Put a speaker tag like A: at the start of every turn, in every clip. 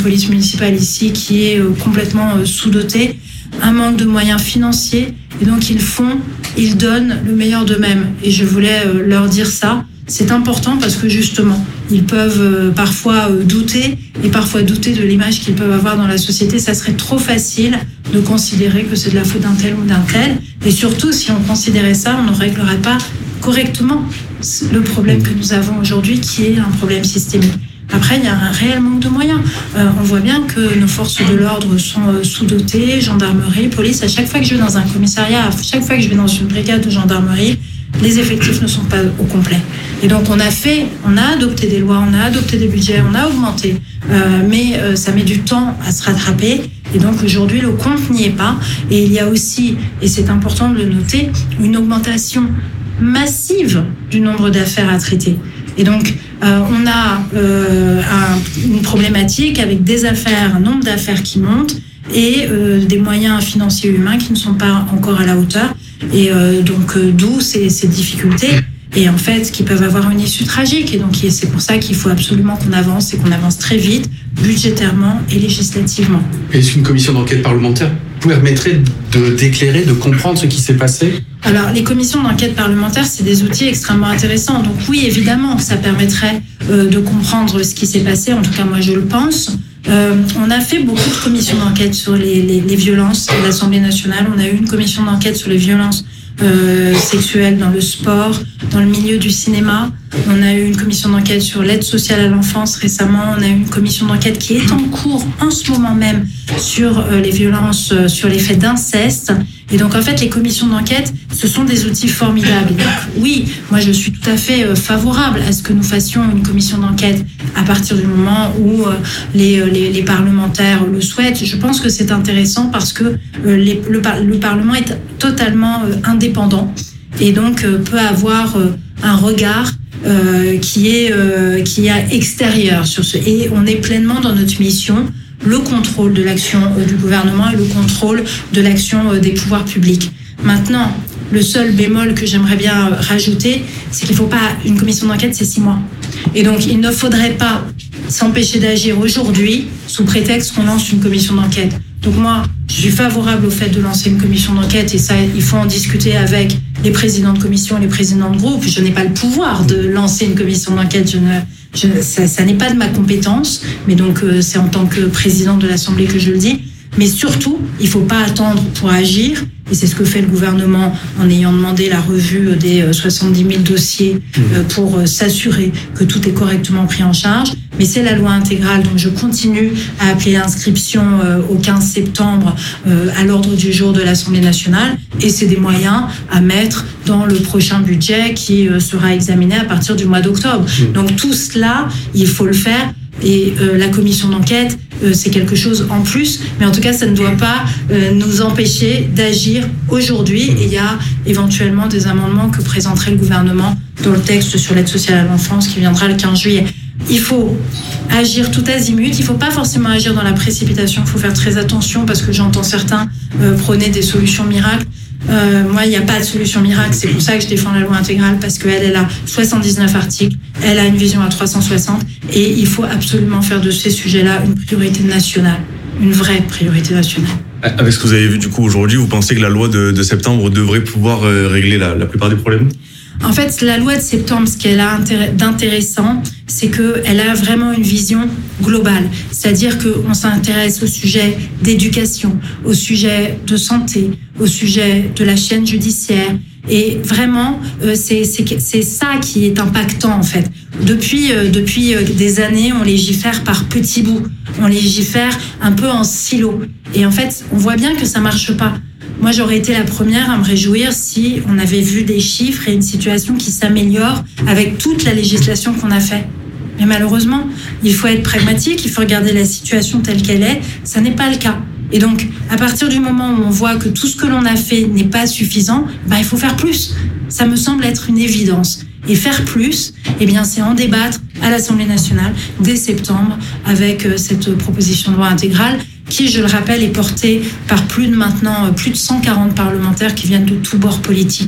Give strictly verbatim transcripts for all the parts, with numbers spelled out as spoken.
A: police municipale ici qui est euh, complètement euh, sous-dotée, un manque de moyens financiers. Et donc, ils font, ils donnent le meilleur d'eux-mêmes. Et je voulais euh, leur dire ça. C'est important parce que justement, ils peuvent euh, parfois euh, douter et parfois douter de l'image qu'ils peuvent avoir dans la société. Ça serait trop facile de considérer que c'est de la faute d'un tel ou d'un tel. Et surtout, si on considérait ça, on ne réglerait pas correctement le problème que nous avons aujourd'hui, qui est un problème systémique. Après, il y a un réel manque de moyens. Euh, on voit bien que nos forces de l'ordre sont euh, sous-dotées, gendarmerie, police. À chaque fois que je vais dans un commissariat, à chaque fois que je vais dans une brigade de gendarmerie, les effectifs ne sont pas au complet. Et donc, on a fait, on a adopté des lois, on a adopté des budgets, on a augmenté. Euh, mais euh, ça met du temps à se rattraper. Et donc, aujourd'hui, le compte n'y est pas. Et il y a aussi, et c'est important de le noter, une augmentation massive du nombre d'affaires à traiter. Et donc, euh, on a euh, un, une problématique avec des affaires, un nombre d'affaires qui montent et euh, des moyens financiers et humains qui ne sont pas encore à la hauteur. Et euh, donc, euh, d'où ces, ces difficultés et en fait, qui peuvent avoir une issue tragique. Et donc, c'est pour ça qu'il faut absolument qu'on avance et qu'on avance très vite, budgétairement et législativement.
B: Est-ce qu'une commission d'enquête parlementaire permettrait de, d'éclairer, de comprendre ce qui s'est passé ?
A: Alors, les commissions d'enquête parlementaire, c'est des outils extrêmement intéressants. Donc oui, évidemment, ça permettrait euh, de comprendre ce qui s'est passé. En tout cas, moi, je le pense. Euh, on a fait beaucoup de commissions d'enquête sur les, les, les violences à l'Assemblée nationale. On a eu une commission d'enquête sur les violences euh, sexuelles dans le sport, dans le milieu du cinéma. On a eu une commission d'enquête sur l'aide sociale à l'enfance récemment. On a eu une commission d'enquête qui est en cours en ce moment même sur euh, les violences, euh, sur les faits d'inceste. Et donc, en fait, les commissions d'enquête, ce sont des outils formidables. Donc, oui, moi, je suis tout à fait euh, favorable à ce que nous fassions une commission d'enquête à partir du moment où euh, les, les, les parlementaires le souhaitent. Je pense que c'est intéressant parce que euh, les, le, le Parlement est totalement euh, indépendant et donc euh, peut avoir euh, un regard euh, qui est, euh, qui est extérieur sur ce. Et on est pleinement dans notre mission, le contrôle de l'action du gouvernement et le contrôle de l'action des pouvoirs publics. Maintenant, le seul bémol que j'aimerais bien rajouter, c'est qu'il ne faut pas... Une commission d'enquête, c'est six mois. Et donc, il ne faudrait pas s'empêcher d'agir aujourd'hui sous prétexte qu'on lance une commission d'enquête. Donc moi, je suis favorable au fait de lancer une commission d'enquête et ça, il faut en discuter avec les présidents de commission et les présidents de groupe. Je n'ai pas le pouvoir de lancer une commission d'enquête. Je ne, je, ça, ça n'est pas de ma compétence, mais donc euh, c'est en tant que président de l'Assemblée que je le dis. Mais surtout, il ne faut pas attendre pour agir. Et c'est ce que fait le gouvernement en ayant demandé la revue des soixante-dix mille dossiers pour s'assurer que tout est correctement pris en charge. Mais c'est la loi intégrale, donc je continue à appeler l'inscription au quinze septembre à l'ordre du jour de l'Assemblée nationale. Et c'est des moyens à mettre dans le prochain budget qui sera examiné à partir du mois d'octobre. Donc tout cela, il faut le faire. Et euh, la commission d'enquête, euh, c'est quelque chose en plus, mais en tout cas, ça ne doit pas euh, nous empêcher d'agir aujourd'hui. Et il y a éventuellement des amendements que présenterait le gouvernement dans le texte sur l'aide sociale à l'enfance qui viendra le quinze juillet. Il faut agir tout azimut, il ne faut pas forcément agir dans la précipitation, il faut faire très attention parce que j'entends certains euh, prôner des solutions miracles. Euh, moi, il n'y a pas de solution miracle. C'est pour ça que je défends la loi intégrale parce qu'elle, elle a soixante-dix-neuf articles, elle a une vision à trois cent soixante et il faut absolument faire de ces sujets-là une priorité nationale, une vraie priorité nationale.
C: Avec ce que vous avez vu du coup aujourd'hui, vous pensez que la loi de, de septembre devrait pouvoir euh, régler la, la plupart des problèmes ?
A: En fait, la loi de septembre, ce qu'elle a d'intéressant, c'est qu'elle a vraiment une vision globale. C'est-à-dire qu'on s'intéresse au sujet d'éducation, au sujet de santé, au sujet de la chaîne judiciaire. Et vraiment, euh, c'est, c'est, c'est ça qui est impactant, en fait. Depuis, euh, depuis euh, des années, on légifère par petits bouts. On légifère un peu en silo. Et en fait, on voit bien que ça marche pas. Moi, j'aurais été la première à me réjouir si on avait vu des chiffres et une situation qui s'améliore avec toute la législation qu'on a faite. Mais malheureusement, il faut être pragmatique, il faut regarder la situation telle qu'elle est. Ça n'est pas le cas. Et donc, à partir du moment où on voit que tout ce que l'on a fait n'est pas suffisant, ben, il faut faire plus. Ça me semble être une évidence. Et faire plus, eh bien, c'est en débattre à l'Assemblée nationale dès septembre avec cette proposition de loi intégrale qui, je le rappelle, est portée par plus de maintenant plus de cent quarante parlementaires qui viennent de tous bords politiques.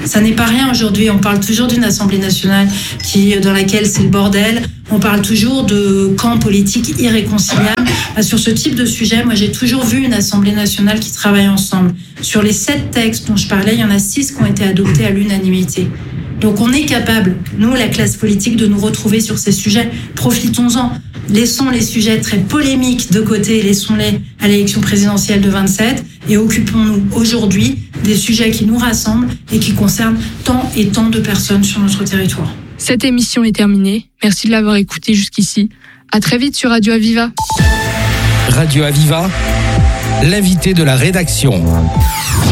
A: Ça n'est pas rien aujourd'hui. On parle toujours d'une Assemblée nationale qui, dans laquelle c'est le bordel. On parle toujours de camps politiques irréconciliables. Sur ce type de sujet, moi, j'ai toujours vu une Assemblée nationale qui travaille ensemble. Sur les sept textes dont je parlais, il y en a six qui ont été adoptés à l'unanimité. Donc on est capable, nous, la classe politique, de nous retrouver sur ces sujets. Profitons-en. Laissons les sujets très polémiques de côté, laissons-les à l'élection présidentielle de vingt-sept et occupons-nous aujourd'hui des sujets qui nous rassemblent et qui concernent tant et tant de personnes sur notre territoire.
D: Cette émission est terminée. Merci de l'avoir écoutée jusqu'ici. À très vite sur Radio Aviva.
E: Radio Aviva, l'invité de la rédaction.